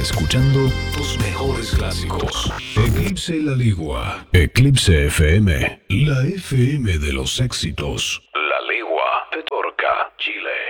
escuchando tus mejores clásicos. Eclipse La Ligua. Eclipse FM. La FM de los éxitos. La Ligua, Petorca, Chile.